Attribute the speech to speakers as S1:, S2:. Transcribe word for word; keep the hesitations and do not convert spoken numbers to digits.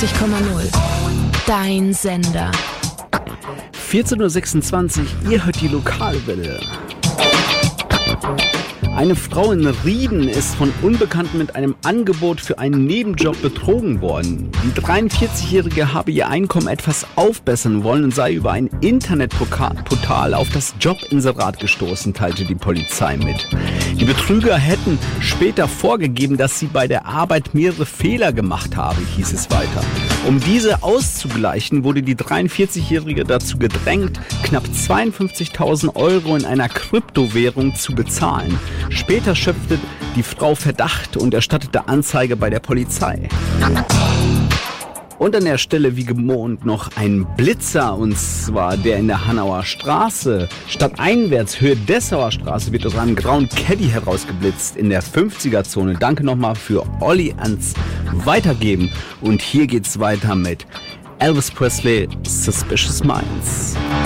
S1: neunundneunzig Komma null. Dein Sender.
S2: vierzehn Uhr sechsundzwanzig, ihr hört die Lokalwelle. Eine Frau in Rieden ist von Unbekannten mit einem Angebot für einen Nebenjob betrogen worden. Die dreiundvierzigjährige habe ihr Einkommen etwas aufbessern wollen und sei über ein Internetportal auf das Jobinserat gestoßen, teilte die Polizei mit. Die Betrüger hätten später vorgegeben, dass sie bei der Arbeit mehrere Fehler gemacht habe, hieß es weiter. Um diese auszugleichen, wurde die dreiundvierzigjährige dazu gedrängt, knapp zweiundfünfzigtausend Euro in einer Kryptowährung zu bezahlen. Später schöpfte die Frau Verdacht und erstattete Anzeige bei der Polizei. Und an der Stelle wie gewohnt noch ein Blitzer, und zwar der in der Hanauer Straße. Stadteinwärts, Höhe Dessauer Straße, wird aus einem grauen Caddy herausgeblitzt in der fünfziger-Zone. Danke nochmal für Olli ans Weitergeben. Und hier geht's weiter mit Elvis Presley, Suspicious Minds.